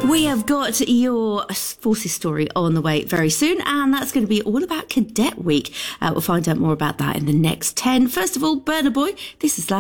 We have got your forces story on the way very soon, and that's going to be all about Cadet Week. We'll find out more about that in the next 10. First of all, Burna Boy, this is Love.